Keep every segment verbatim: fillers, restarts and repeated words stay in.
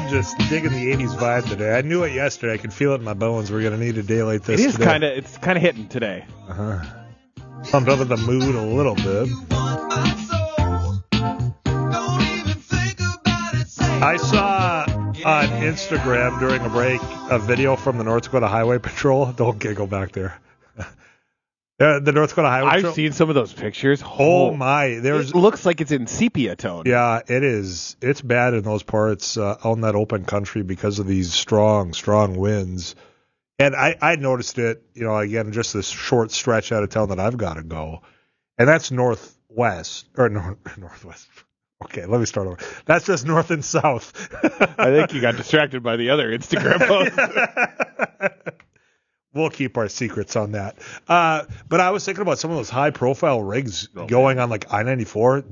just digging the eighties vibe today. I knew it yesterday. I could feel it in my bones. We're going to need a day like this It is today. kind of it's kind of hitting today. Uh-huh. Pumped up with the mood a little bit. I saw on Instagram during a break a video from the North Dakota Highway Patrol. Don't get go back there. Uh, the North Dakota Highway I've Patrol. seen some of those pictures. Oh, my. There's It looks like it's in sepia tone. Yeah, it is. It's bad in those parts uh, out in that open country because of these strong, strong winds. And I, I noticed it, you know, again, just this short stretch out of town that I've got to go. And that's northwest, or north, northwest. Okay, let me start over. That's just north and south. I think you got distracted by the other Instagram post. We'll keep our secrets on that. Uh, but I was thinking about some of those high-profile rigs oh, going man. on like I ninety-four.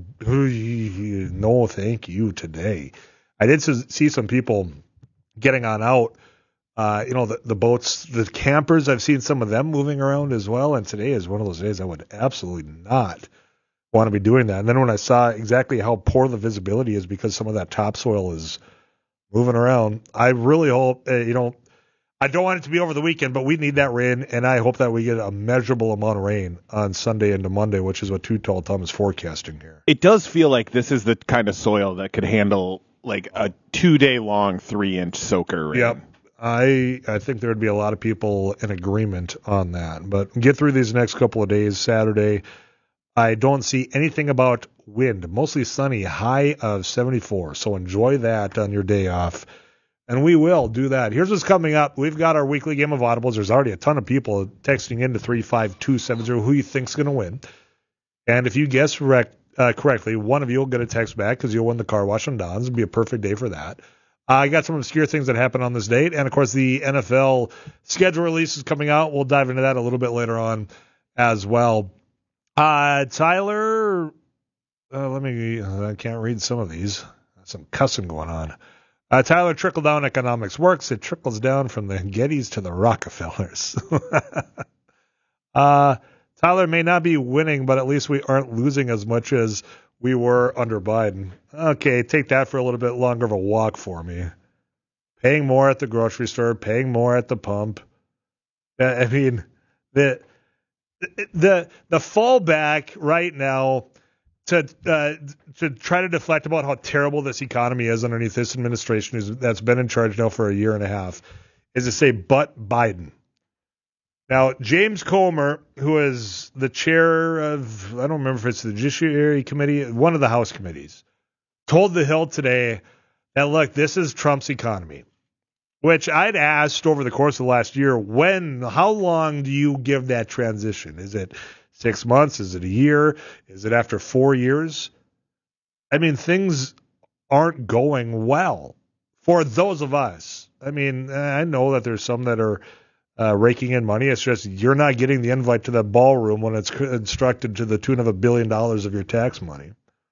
No, thank you today. I did see some people getting on out. Uh, you know, the, the boats, the campers, I've seen some of them moving around as well. And today is one of those days I would absolutely not want to be doing that. And then when I saw exactly how poor the visibility is because some of that topsoil is moving around, I really hope, uh, you know, I don't want it to be over the weekend, but we need that rain, and I hope that we get a measurable amount of rain on Sunday into Monday, which is what Too Tall Tom is forecasting here. It does feel like this is the kind of soil that could handle like a two-day-long three-inch soaker rain. Yep. I I think there would be a lot of people in agreement on that. But get through these next couple of days, Saturday. I don't see anything about wind. Mostly sunny, high of seventy-four. So enjoy that on your day off. And we will do that. Here's what's coming up. We've got our weekly game of audibles. There's already a ton of people texting into three five two seven zero who you think's going to win. And if you guess rec- uh, correctly, one of you will get a text back because you'll win the car wash on Don's. It'll be a perfect day for that. Uh, I got some obscure things that happened on this date. And, of course, the N F L schedule release is coming out. We'll dive into that a little bit later on as well. Uh, Tyler, uh, let me, I can't read some of these. Some cussing going on. Uh, Tyler, trickle-down economics works. It trickles down from the Gettys to the Rockefellers. uh, Tyler may not be winning, but at least we aren't losing as much as we were under Biden. Okay, take that for a little bit longer of a walk for me. Paying more at the grocery store, paying more at the pump. Uh, I mean, the the the fallback right now to uh, to try to deflect about how terrible this economy is underneath this administration is, that's been in charge now for a year and a half is to say, but Biden. Now, James Comer, who is the chair of, I don't remember if it's the Judiciary Committee, one of the House committees, told The Hill today that, look, this is Trump's economy, which I'd asked over the course of the last year, when, how long do you give that transition? Is it Six months? Is it a year? Is it after four years? I mean, things aren't going well for those of us. I mean, I know that there's some that are uh, raking in money. It's just you're not getting the invite to that ballroom when it's instructed to the tune of a billion dollars of your tax money.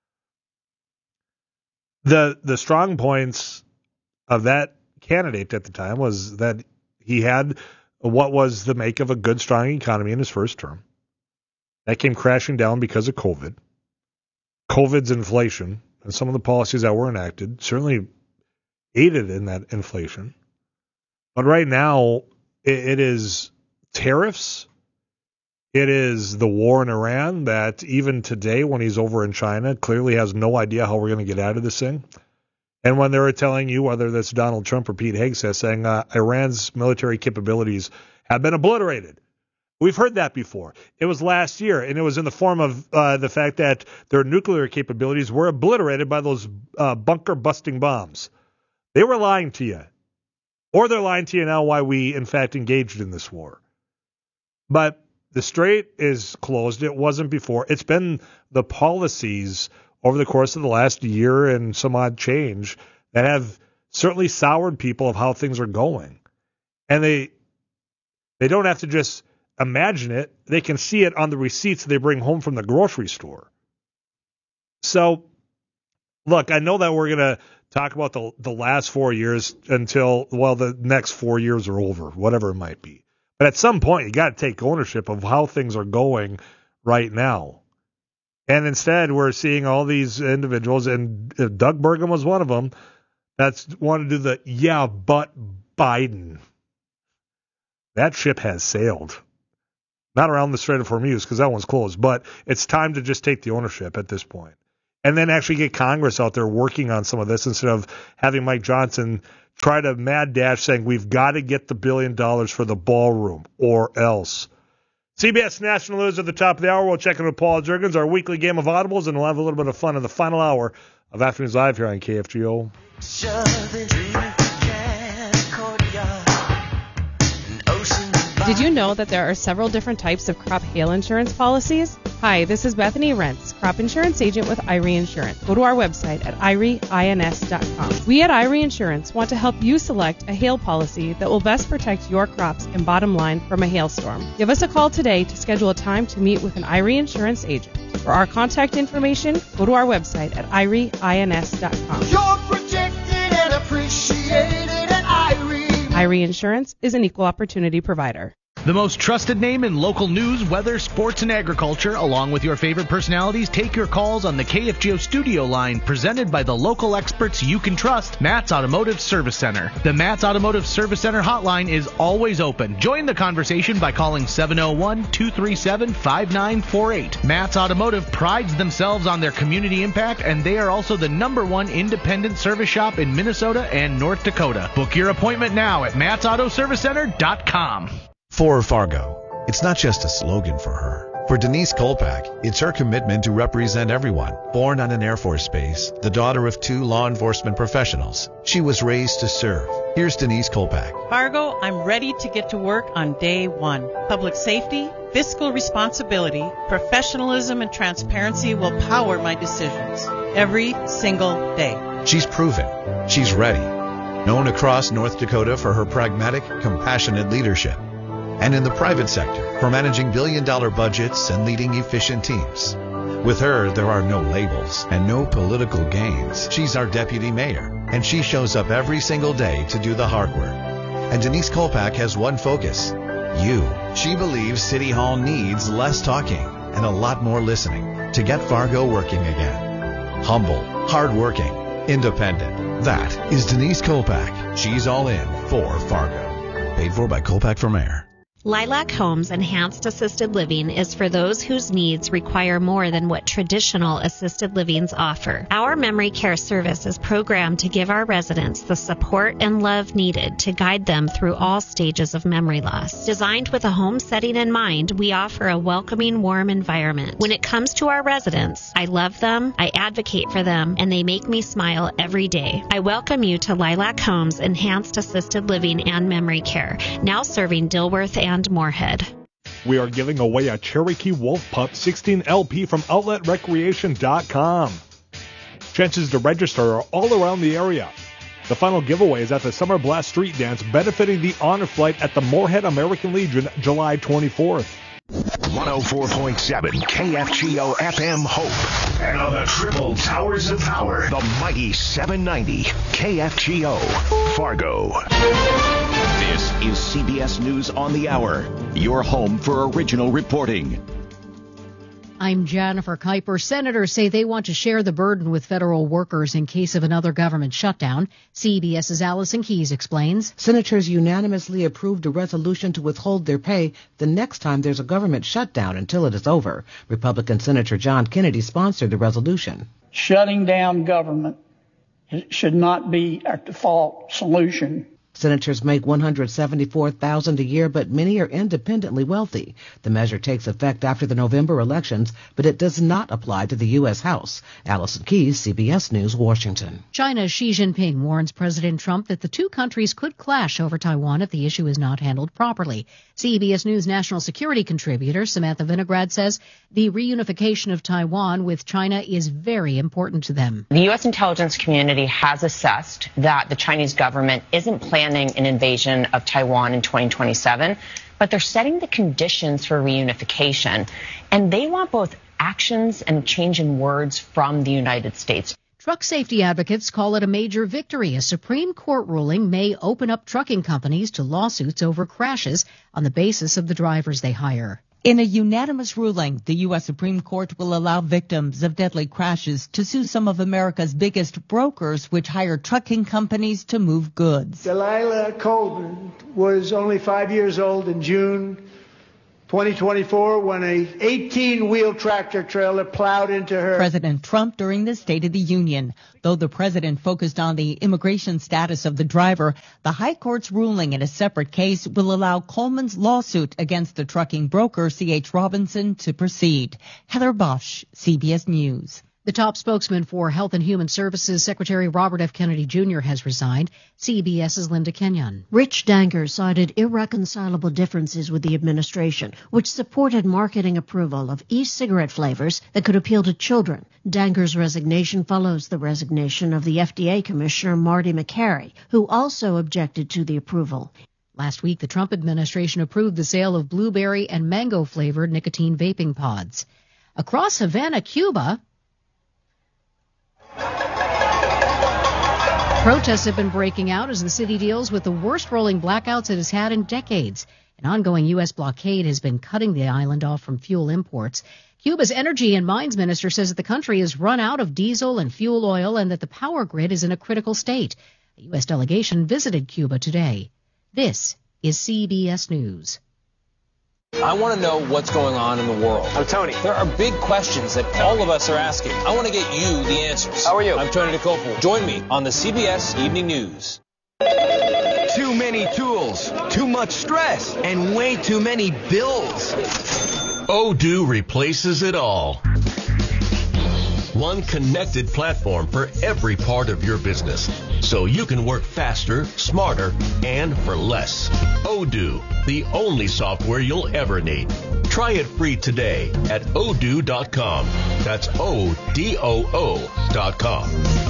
The the strong points of that candidate at the time was that he had what was the make of a good, strong economy in his first term. That came crashing down because of COVID. COVID's inflation and some of the policies that were enacted certainly aided in that inflation. But right now, it, it is tariffs. It is the war in Iran that even today, when he's over in China, clearly has no idea how we're going to get out of this thing. And when they're telling you, whether that's Donald Trump or Pete Hegseth, saying uh, Iran's military capabilities have been obliterated. We've heard that before. It was last year, and it was in the form of uh, the fact that their nuclear capabilities were obliterated by those uh, bunker-busting bombs. They were lying to you. Or they're lying to you now why we, in fact, engaged in this war. But the strait is closed. It wasn't before. It's been the policies over the course of the last year and some odd change that have certainly soured people of how things are going. And they they don't have to just imagine it. They can see it on the receipts they bring home from the grocery store. So, look, I know that we're going to talk about the the last four years until, well, the next four years are over, whatever it might be. But at some point, you got to take ownership of how things are going right now. And instead, we're seeing all these individuals, and Doug Burgum was one of them, that's want to do the, yeah, but Biden. That ship has sailed. Not around the Strait of Hormuz, because that one's closed, but it's time to just take the ownership at this point. And then actually get Congress out there working on some of this instead of having Mike Johnson try to mad dash saying we've got to get the billion dollars for the ballroom or else. C B S National News at the top of the hour. We'll check in with Paul Jurgens, our weekly game of audibles, and we'll have a little bit of fun in the final hour of Afternoons Live here on K F G O. Did you know that there are several different types of crop hail insurance policies? Hi, this is Bethany Rentz, crop insurance agent with I R E Insurance. Go to our website at I R E ins dot com. We at I R E Insurance want to help you select a hail policy that will best protect your crops and bottom line from a hailstorm. Give us a call today to schedule a time to meet with an I R E Insurance agent. For our contact information, go to our website at I R E ins dot com. You're protected and appreciated at I R E. I R E Insurance is an equal opportunity provider. The most trusted name in local news, weather, sports, and agriculture, along with your favorite personalities, take your calls on the K F G O studio line, presented by the local experts you can trust, Matt's Automotive Service Center. The Matt's Automotive Service Center hotline is always open. Join the conversation by calling seven oh one, two three seven, five nine four eight. Matt's Automotive prides themselves on their community impact, and they are also the number one independent service shop in Minnesota and North Dakota. Book your appointment now at matts auto service center dot com. For Fargo, it's not just a slogan for her. For Denise Kolpak, it's her commitment to represent everyone. Born on an Air Force base, the daughter of two law enforcement professionals, she was raised to serve. Here's Denise Kolpak. Fargo, I'm ready to get to work on day one. Public safety, fiscal responsibility, professionalism, and transparency will power my decisions every single day. She's proven. She's ready. Known across North Dakota for her pragmatic, compassionate leadership. And in the private sector for managing billion-dollar budgets and leading efficient teams. With her, there are no labels and no political gains. She's our deputy mayor, and she shows up every single day to do the hard work. And Denise Kolpak has one focus: you. She believes City Hall needs less talking and a lot more listening to get Fargo working again. Humble, hardworking, independent. That is Denise Kolpak. She's all in for Fargo. Paid for by Kolpak for Mayor. Lilac Homes Enhanced Assisted Living is for those whose needs require more than what traditional assisted livings offer. Our memory care service is programmed to give our residents the support and love needed to guide them through all stages of memory loss. Designed with a home setting in mind, we offer a welcoming, warm environment. When it comes to our residents, I love them, I advocate for them, and they make me smile every day. I welcome you to Lilac Homes Enhanced Assisted Living and Memory Care, now serving Dilworth and and Moorhead. We are giving away a Cherokee Wolf Pup sixteen L P from outlet recreation dot com. Chances to register are all around the area. The final giveaway is at the Summer Blast Street Dance, benefiting the Honor Flight at the Moorhead American Legion, July twenty-fourth. one oh four point seven K F G O F M Hope. And on the triple towers of power, the mighty seven ninety K F G O Fargo. This is C B S News on the Hour, your home for original reporting. I'm Jennifer Kuiper. Senators say they want to share the burden with federal workers in case of another government shutdown. CBS's Allison Keyes explains. Senators unanimously approved a resolution to withhold their pay the next time there's a government shutdown until it is over. Republican Senator John Kennedy sponsored the resolution. Shutting down government should not be a default solution. Senators make one hundred seventy-four thousand dollars a year, but many are independently wealthy. The measure takes effect after the November elections, but it does not apply to the U S. House. Allison Keyes, C B S News, Washington. China's Xi Jinping warns President Trump that the two countries could clash over Taiwan if the issue is not handled properly. C B S News national security contributor Samantha Vinograd says the reunification of Taiwan with China is very important to them. The U S intelligence community has assessed that the Chinese government isn't planning an invasion of Taiwan in twenty twenty-seven, but they're setting the conditions for reunification, and they want both actions and a change in words from the United States. Truck safety advocates call it a major victory. A Supreme Court ruling may open up trucking companies to lawsuits over crashes on the basis of the drivers they hire. In a unanimous ruling, the U S Supreme Court will allow victims of deadly crashes to sue some of America's biggest brokers, which hire trucking companies to move goods. Delilah Colvin was only five years old in June twenty twenty-four when a eighteen-wheel tractor trailer plowed into her. President Trump during the State of the Union. Though the president focused on the immigration status of the driver, the High Court's ruling in a separate case will allow Coleman's lawsuit against the trucking broker C H. Robinson to proceed. Heather Bosch, C B S News. The top spokesman for Health and Human Services, Secretary Robert F. Kennedy Junior, has resigned. CBS's Linda Kenyon. Rich Danker cited irreconcilable differences with the administration, which supported marketing approval of e-cigarette flavors that could appeal to children. Danker's resignation follows the resignation of the F D A Commissioner Marty McCary, who also objected to the approval. Last week, the Trump administration approved the sale of blueberry and mango-flavored nicotine vaping pods. Across Havana, Cuba, protests have been breaking out as the city deals with the worst rolling blackouts it has had in decades. An ongoing U S blockade has been cutting the island off from fuel imports. Cuba's Energy and Mines Minister says that the country has run out of diesel and fuel oil and that the power grid is in a critical state. A U S delegation visited Cuba today. This is C B S News. I want to know what's going on in the world. I'm Tony. There are big questions that all of us are asking. I want to get you the answers. How are you? I'm Tony DeCopo. Join me on the C B S Evening News. Too many tools, too much stress, and way too many bills. Odoo replaces it all. One connected platform for every part of your business, so you can work faster, smarter, and for less. Odoo, the only software you'll ever need. Try it free today at odoo dot com. That's O D O O dot com.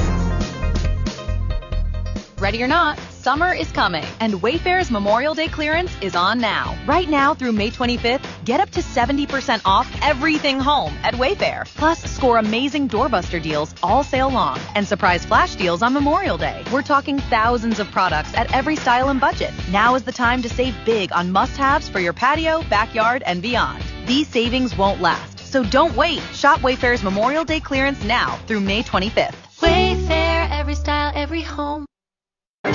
Ready or not, summer is coming, and Wayfair's Memorial Day clearance is on now. Right now through May twenty-fifth, get up to seventy percent off everything home at Wayfair. Plus, score amazing doorbuster deals all sale long and surprise flash deals on Memorial Day. We're talking thousands of products at every style and budget. Now is the time to save big on must-haves for your patio, backyard, and beyond. These savings won't last, so don't wait. Shop Wayfair's Memorial Day clearance now through May twenty-fifth. Wayfair, every style, every home.